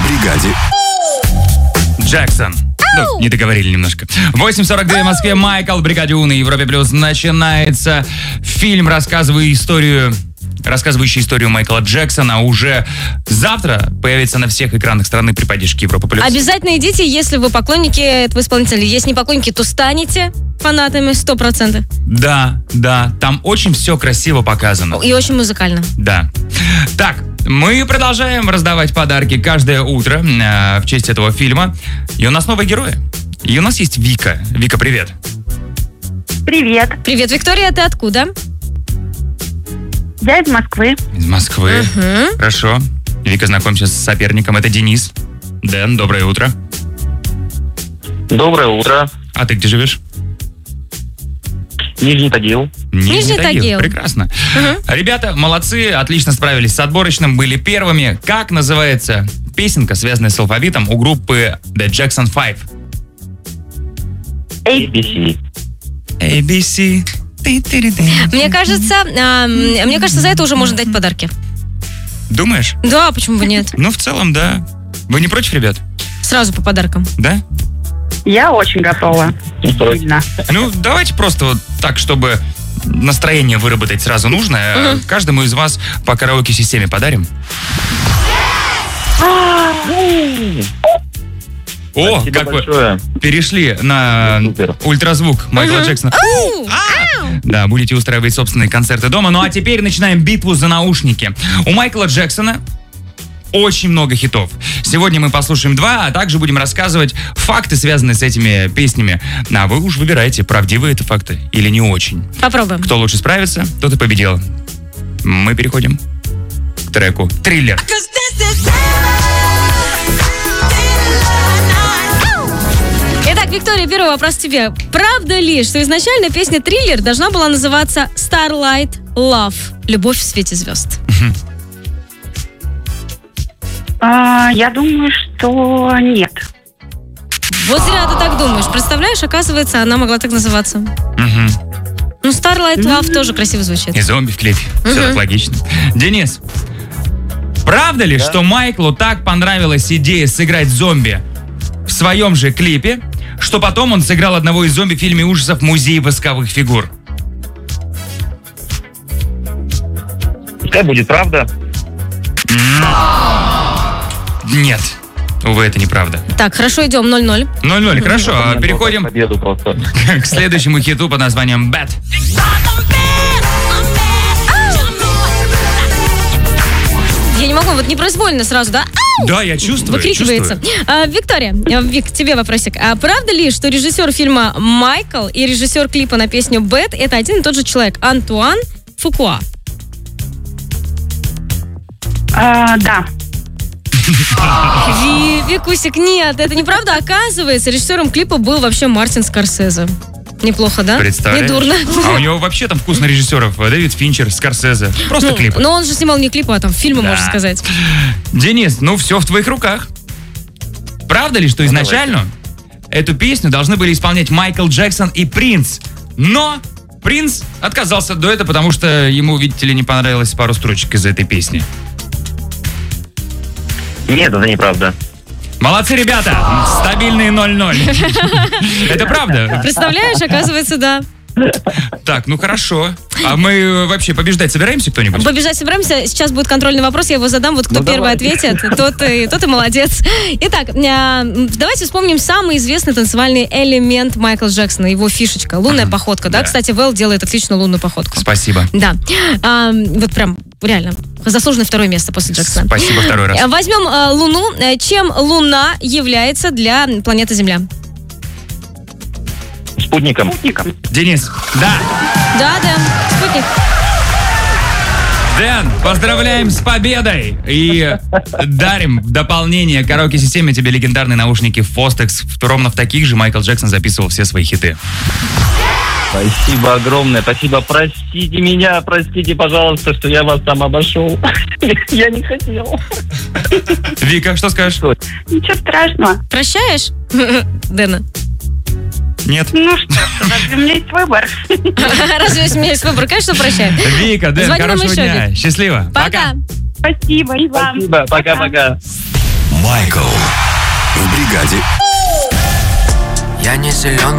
бригаде. Джексон. Ну, не договорили немножко. 8:42 в Москве. Майкл, бригаде У на Европе Плюс. Начинается фильм, рассказывающий историю Майкла Джексона. Уже завтра появится на всех экранах страны при поддержке Европы Плюс. Обязательно идите, если вы поклонники этого исполнителя. Если не поклонники, то станете фанатами 100%. Да, там очень все красиво показано. И очень музыкально. Да. Так, мы продолжаем раздавать подарки каждое утро в честь этого фильма. И у нас новые герои. И у нас есть Вика. Вика, привет. Привет. Привет, Виктория, ты откуда? Я из Москвы. Из Москвы. Хорошо. Вика, знакомься с соперником. Это Денис. Дэн, доброе утро. Доброе утро. А ты где живешь? Нижний Тагил. Нижний Тагил. Прекрасно. Rебята, молодцы, отлично справились с отборочным, были первыми. Как называется песенка, связанная с алфавитом у группы The Jackson 5? ABC. ABC. Мне кажется, за это уже можно дать подарки. Думаешь? Да, почему бы нет? Ну, в целом, да. Вы не против, ребят? Сразу по подаркам. Да? Я очень готова. Сильно. Ну, давайте просто вот так, чтобы настроение выработать сразу нужное. Каждому из вас по караоке-системе подарим. О, Спасибо как большое. вы перешли на ультразвук Майкла Джексона. Да, будете устраивать собственные концерты дома. Ну а теперь начинаем битву за наушники. У Майкла Джексона очень много хитов. Сегодня мы послушаем 2, а также будем рассказывать факты, связанные с этими песнями. А вы уж выбираете, правдивые это факты или не очень. Попробуем. Кто лучше справится, тот и победил. Мы переходим к треку «Триллер». Итак, Виктория, первый вопрос к тебе. Правда ли, что изначально песня «Триллер» должна была называться «Starlight Love» – «Любовь в свете звезд»? Я думаю, что нет. Вот зря ты так думаешь. Представляешь, оказывается, она могла так называться. Ну, Starlight Love тоже красиво звучит. И зомби в клипе. Все так логично. Денис, правда ли, что Майклу так понравилась идея сыграть зомби в своем же клипе, что потом он сыграл одного из зомби в фильме ужасов «Музей восковых фигур»? Пускай будет правда. Нет. Увы, это неправда. Так, хорошо, идем 0-0. 0-0, хорошо. Переходим Победу просто. к следующему хиту под названием «Bad». Я не могу, вот непроизвольно сразу, да? Да, я чувствую. Выкрикивается. Виктория, Вик, тебе вопросик. А правда ли, что режиссер фильма «Майкл» и режиссер клипа на песню «Bad» — это один и тот же человек, Антуан Фукуа? Да. Викусик, нет, это неправда. Оказывается, режиссером клипа был вообще Мартин Скорсезе. Неплохо, да? Представляешь? Не дурно. А у него вообще там вкусно режиссеров. Дэвид Финчер, Скорсезе. Просто клипы. Но он же снимал не клипы, а там фильмы, Да. можно сказать. Денис, ну все в твоих руках. Правда ли, что изначально эту песню должны были исполнять Майкл Джексон и Принц? Но Принц отказался от дуэта, потому что ему, видите ли, не понравилось пару строчек из этой песни. Нет, это неправда. Молодцы, ребята! Стабильные 0-0. Это правда? Представляешь, оказывается, да. Так, ну хорошо. А мы вообще побеждать собираемся кто-нибудь? Побежать собираемся. Сейчас будет контрольный вопрос, я его задам. Вот кто первый ответит, тот и молодец. Итак, давайте вспомним самый известный танцевальный элемент Майкла Джексона, его фишечка, лунная походка. Да, кстати, Вэл делает отлично лунную походку. Спасибо. Да. Вот прям реально заслуженное второе место после Джексона. Спасибо, второй раз. Возьмем Луну. Чем Луна является для планеты Земля? Спутником. Денис, да. Да, спутник. Дэн, поздравляем с победой! И дарим в дополнение к караоке-системе тебе легендарные наушники Fostex. Ровно в таких же Майкл Джексон записывал все свои хиты. Спасибо огромное. Спасибо. Простите меня, простите, пожалуйста, что я вас там обошел. Я не хотел. Вика, что скажешь? Ничего страшного. Прощаешь, Дэна? Нет. Ну что, разве у меня есть выбор? Разве у меня есть выбор? Конечно, прощаю. Вика, Дэн, Звони нам хорошего еще, дня. Вик. Счастливо. Пока. Спасибо, и вам. Спасибо. Пока-пока. Майкл в бригаде. Я не силен